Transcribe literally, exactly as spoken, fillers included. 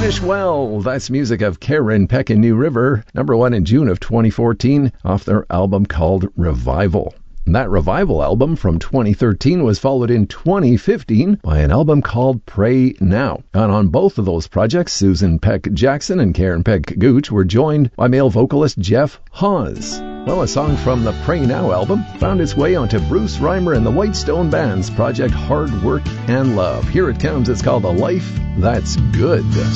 Finish Well. That's music of Karen Peck and New River, number one in June of twenty fourteen, off their album called Revival. That Revival album from twenty thirteen was followed in twenty fifteen by an album called Pray Now. And on both of those projects, Susan Peck Jackson and Karen Peck Gooch were joined by male vocalist Jeff Hawes. Well, a song from the Pray Now album found its way onto Bruce Reimer and the Whitestone Band's project Hard Work and Love. Here it comes. It's called A Life That's Good.